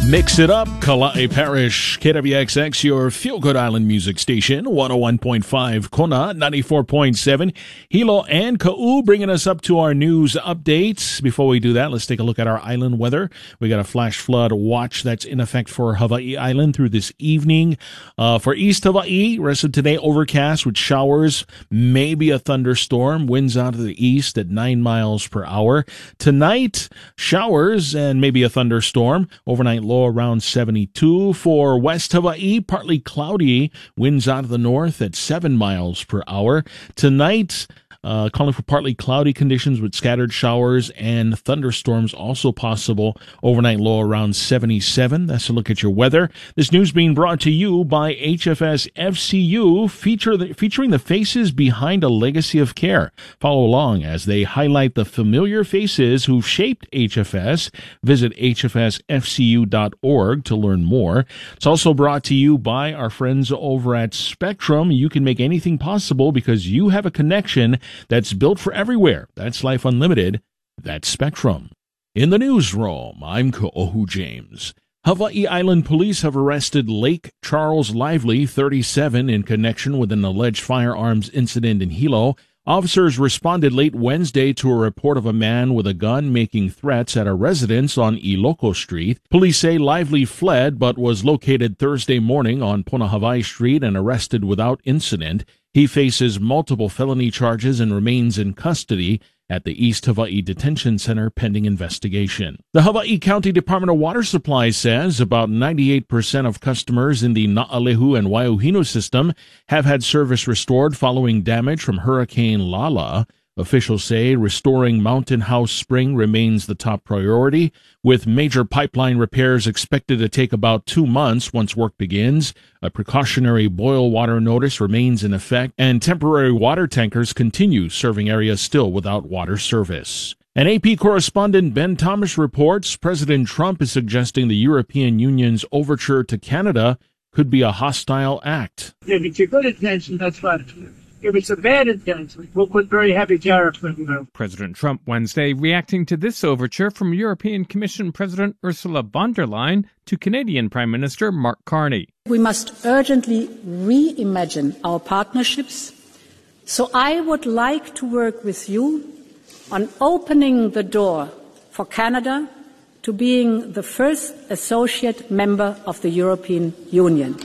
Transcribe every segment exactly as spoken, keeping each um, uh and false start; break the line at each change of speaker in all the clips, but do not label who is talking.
Mix it up, Kalae Parish, K W X X, your feel-good island music station, one oh one point five Kona, ninety-four point seven Hilo and Ka'u, bringing us up to our news updates. Before we do that, let's take a look at our island weather. We got a flash flood watch that's in effect for Hawaii Island through this evening. Uh, for East Hawaii, rest of today overcast with showers, maybe a thunderstorm, winds out of the east at nine miles per hour. Tonight, showers and maybe a thunderstorm, overnight low around seventy-two. For West Hawaii, partly cloudy, winds out of the north at seven miles per hour. Tonight, uh, calling for partly cloudy conditions with scattered showers and thunderstorms also possible. Overnight low around seventy-seven. That's a look at your weather. This news being brought to you by H F S F C U, feature the, featuring the faces behind a legacy of care. Follow along as they highlight the familiar faces who've shaped H F S. Visit H F S F C U dot org to learn more. It's also brought to you by our friends over at Spectrum. You can make anything possible because you have a connection that's built for everywhere. That's Life Unlimited. That's Spectrum. In the newsroom, I'm Ko'ohu James. Hawaii Island police have arrested Lake Charles Lively, thirty-seven, in connection with an alleged firearms incident in Hilo. Officers responded late Wednesday to a report of a man with a gun making threats at a residence on Iloko Street. Police say Lively fled but was located Thursday morning on Punahawai Street and arrested without incident. He faces multiple felony charges and remains in custody at the East Hawaii Detention Center pending investigation. The Hawaii County Department of Water Supply says about ninety-eight percent of customers in the Naalehu and Waiuhinu system have had service restored following damage from Hurricane Lala. Officials say restoring Mountain House Spring remains the top priority, with major pipeline repairs expected to take about two months once work begins. A precautionary boil water notice remains in effect, and temporary water tankers continue serving areas still without water service. An A P correspondent Ben Thomas reports President Trump is suggesting the European Union's overture to Canada could be a hostile act.
If it's a good intention, that's fine. If it's a bad intention, we'll put very heavy tariffs on them.
President Trump Wednesday reacting to this overture from European Commission President Ursula von der Leyen to Canadian Prime Minister Mark Carney.
We must urgently reimagine our partnerships. So I would like to work with you on opening the door for Canada to being the first associate member of the European Union.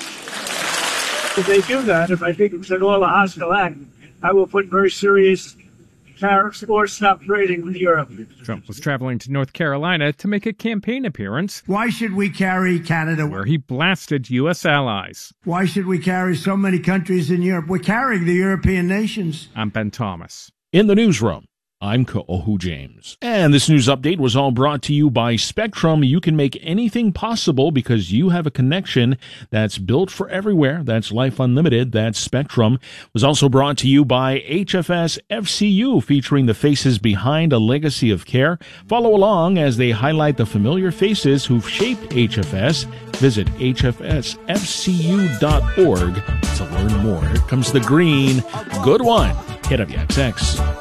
If they do that, if I think it's at all a hostile act, I will put very serious tariffs or stop trading with Europe.
Trump was traveling to North Carolina to make a campaign appearance.
Why should we carry Canada?
Where he blasted U S allies.
Why should we carry so many countries in Europe? We're carrying the European nations.
I'm Ben Thomas.
In the newsroom, I'm Ko'ohu James. And this news update was all brought to you by Spectrum. You can make anything possible because you have a connection that's built for everywhere. That's Life Unlimited. That's Spectrum. It was also brought to you by H F S F C U, featuring the faces behind a legacy of care. Follow along as they highlight the familiar faces who've shaped H F S. Visit H F S F C U dot org to learn more. Here comes the green. Good one. K W X X.